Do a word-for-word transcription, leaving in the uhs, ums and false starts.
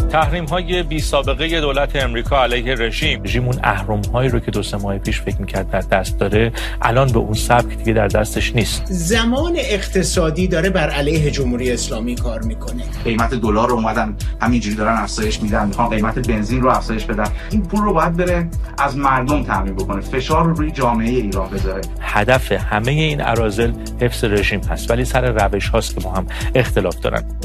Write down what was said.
تحریم‌های بی سابقه دولت امریکا علیه رژیم، رژیم اون اهرم‌هایی رو که دو سه ماه پیش فکر می‌کرد در دست داره، الان به اون سبک دیگه در دستش نیست. زمان اقتصادی داره بر علیه جمهوری اسلامی کار میکنه. قیمت دلار رو اومدن همینجوری دارن افزایش میدن، میخوان قیمت بنزین رو افزایش بدن. این پول رو باید بره از مردم تامین بکنه، فشار رو روی جامعه ایران بذاره. هدف همه این اراذل حفظ رژیم هست، ولی سر روش هاست که با هم اختلاف دارن.